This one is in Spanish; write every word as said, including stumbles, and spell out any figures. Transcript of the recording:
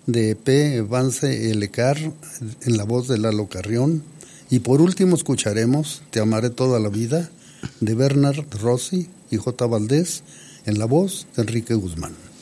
de P. Vance Elecar, en la voz de Lalo Carrión. Y por último escucharemos Te amaré toda la vida, de Bernard Rossi y J. Valdés, en la voz de Enrique Guzmán.